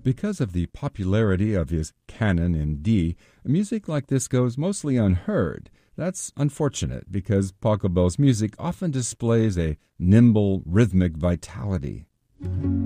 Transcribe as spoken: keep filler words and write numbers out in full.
Because of the popularity of his canon in D, music like this goes mostly unheard. That's unfortunate because Pachelbel's music often displays a nimble, rhythmic vitality.